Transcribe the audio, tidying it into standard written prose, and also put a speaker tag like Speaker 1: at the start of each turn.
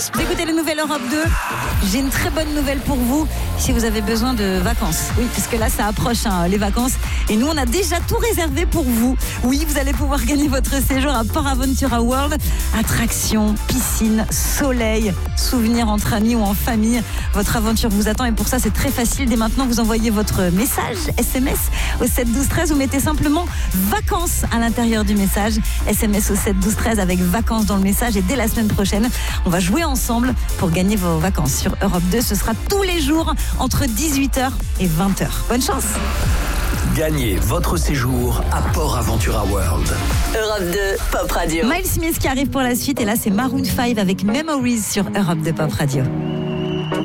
Speaker 1: Vous écoutez les nouvelles Europe 2. J'ai une très bonne nouvelle pour vous si vous avez besoin de vacances. Oui, parce que là, ça approche les vacances. Et nous, on a déjà tout réservé pour vous. Oui, vous allez pouvoir gagner votre séjour à Port Aventura World. Attractions, piscine, soleil, souvenirs entre amis ou en famille. Votre aventure vous attend et pour ça, c'est très facile. Dès maintenant, vous envoyez votre message SMS au 7 12 13. Vous mettez simplement vacances à l'intérieur du message. SMS au 7 12 13 avec vacances dans le message. Et dès la semaine prochaine, on va jouer ensemble pour gagner vos vacances sur Europe 2. Ce sera tous les jours entre 18h et 20h. Bonne chance.
Speaker 2: Gagnez votre séjour à Port Aventura World.
Speaker 3: Europe 2 Pop Radio.
Speaker 1: Miles Smith qui arrive pour la suite. Et là, c'est Maroon 5 avec Memories sur Europe 2 Pop Radio.